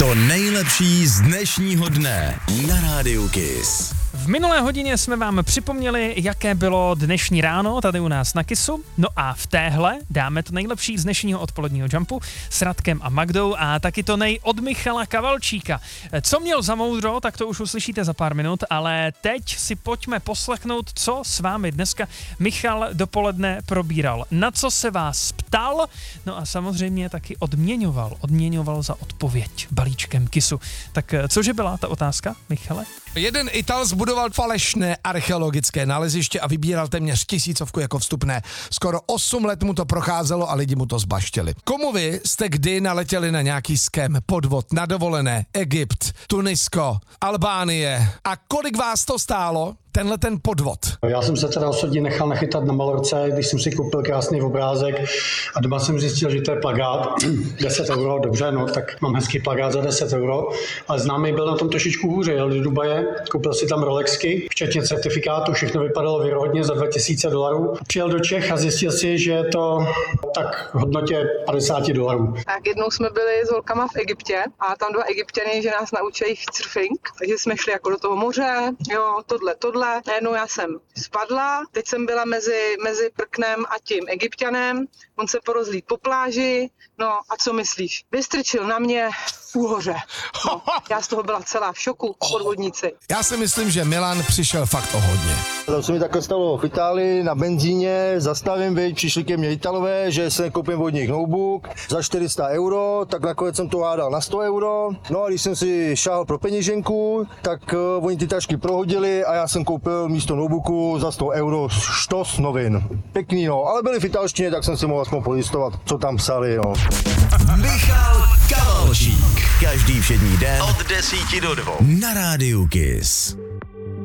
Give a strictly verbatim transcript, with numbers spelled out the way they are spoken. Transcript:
To nejlepší z dnešního dne na Rádiu Kiss. V minulé hodině jsme vám připomněli, jaké bylo dnešní ráno tady u nás na Kissu. No a v téhle dáme to nejlepší z dnešního odpoledního jumpu s Radkem a Magdou a taky to nej od Michala Kavalčíka. Co měl za moudro, tak to už uslyšíte za pár minut, ale teď si pojďme poslechnout, co s vámi dneska Michal dopoledne probíral. Na co se vás ptal, no a samozřejmě taky odměňoval. Odměňoval za odpověď balíčkem Kissu. Tak cože byla ta otázka, Michale? Jeden Ital zbudoval falešné archeologické naleziště a vybíral téměř tisícovku jako vstupné. Skoro osm let mu to procházelo a lidi mu to zbaštěli. Komu vy jste kdy naletěli na nějaký skem, podvod, na dovolené? Egypt, Tunisko, Albánie. A kolik vás to stálo? Tenhle ten podvod. Já jsem se teda osobně nechal nachytat na Malorce, když jsem si koupil krásný obrázek a doma jsem zjistil, že to je plagát. deset euro, dobře, no tak mám hezký plagát za deset euro. Ale známý byl na tom trošičku hůře, jel do Dubaje, koupil si tam Rolexky, včetně certifikátu, všechno vypadalo věrohodně za dva tisíce dolarů. Přijel do Čech a zjistil si, že je to tak v hodnotě padesát dolarů. Tak jednou jsme byli s holkama v Egyptě a tam dva Egypťany, že nás naučili surfing, takže jsme šli jako do toho moře, jo, tohle, tohle. Najednou já jsem spadla, teď jsem byla mezi, mezi prknem a tím Egypťanem, on se porozlít po pláži, no a co myslíš? Vystrčil na mě v úhoře. No, já z toho byla celá v šoku, podvodníci. Já si myslím, že Milan přišel fakt o hodně. To se mi takhle stalo v Itálii, na benzíně, zastavím, veď, přišli ke mně Italové, že se koupím od nich notebook za čtyři sta euro, tak nakonec jsem to hádal na sto euro. No a když jsem si šáhl pro peněženku, tak uh, oni ty tašky prohodili a já jsem koupil místo notebooku za sto euro štos novin. Pěkný, no, ale byli v italštině, tak jsem si mohl aspoň polistovat, co tam psali, no. Michal Kavalčík. Každý všední den od desíti do dvou na Rádiu Kiss.